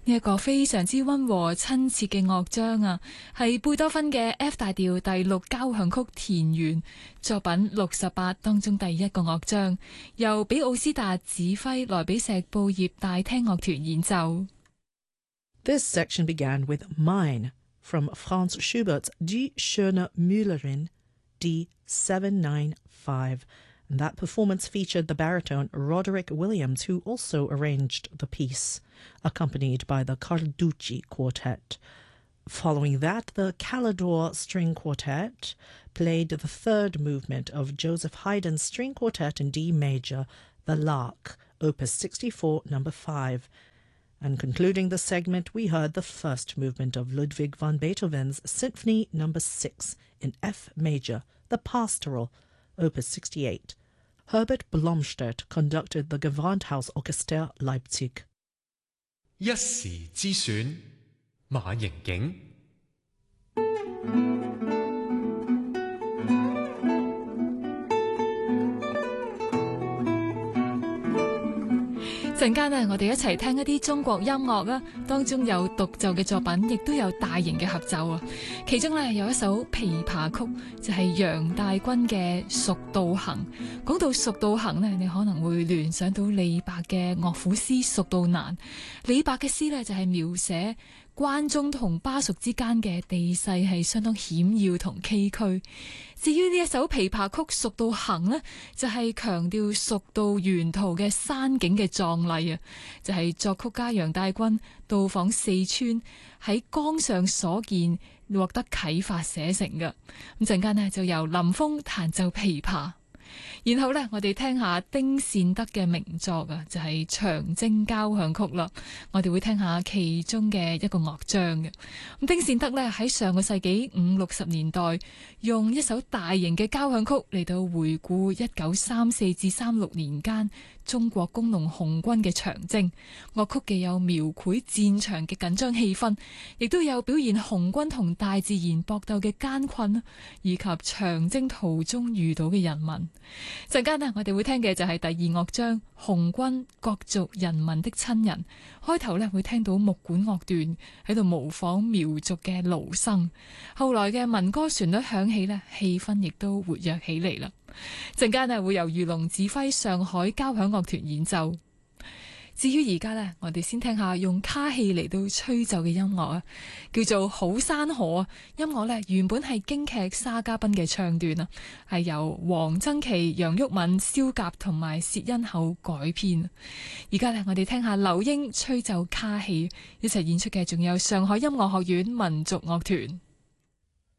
呢一個非常之溫和親切嘅樂章啊，係貝多芬嘅 F 大調第六交響曲田園作品68當中第一個樂章，由比奧斯達指揮萊比錫布葉大廳樂團演奏。 This section began with Mine from Franz Schubert's Die Schöne Müllerin D795. And that performance featured the baritone Roderick Williams, who also arranged the piece, accompanied by the Carducci Quartet. Following that, the Calidore String Quartet played the third movement of Joseph Haydn's String Quartet in D major, The Lark, Opus 64, number 5. And concluding the segment, we heard the first movement of Ludwig van Beethoven's Symphony number 6 in F major, The Pastoral, Opus 68. Herbert Blomstedt conducted the Gewandhausorchester Leipzig. 一時之選，馬盈景。 陣間呢，我哋一齊聽一啲中國音樂啊，當中有獨奏嘅作品，亦都有大型嘅合奏啊。其中呢，有一首琵琶曲，就係楊大軍嘅《蜀道行》。講到《蜀道行》呢，你可能會聯想到李白嘅樂府詩《蜀道難》。李白嘅詩呢，就係描寫關中同巴蜀之間嘅地勢係相當險要同崎嶇。至於呢一首琵琶曲《蜀道行》呢，就係強調蜀道沿途嘅山景嘅壯麗啊！就係作曲家楊大軍到訪四川，喺江上所見，獲得啟發寫成嘅。咁陣間呢，就由林峯彈奏琵琶。然後呢，我哋聽下丁善德嘅名作啊，就係《長征交響曲》啦。我哋會聽下其中嘅一個樂章嘅。咁丁善德呢，喺上個世紀50-60年代，用一首大型嘅交響曲嚟到回顧1934至36年間中國工農紅軍嘅長征。樂曲既有描繪戰場嘅緊張氣氛，亦都有表現紅軍同大自然搏鬥嘅艱困，以及長征途中遇到嘅人民。陣間呢，我哋會聽嘅就係第二樂章《紅軍各族人民的親人》。開頭呢，會聽到木管樂段喺度模仿苗族嘅勞生，後來嘅民歌旋律響起呢，氣氛亦都活躍起嚟啦。陣間呢，會由魚龍指揮上海交響樂團演奏。至於而家呢，我哋先聽下用卡器嚟到吹奏嘅音樂啊，叫做《好山河》啊。音樂呢，原本係京劇沙家浜嘅唱段啊，係由黃增祺、楊旭敏、蕭甲同埋薛恩厚改編。而家呢，我哋聽下劉英吹奏卡器，一齊演出嘅仲有上海音樂學院民族樂團。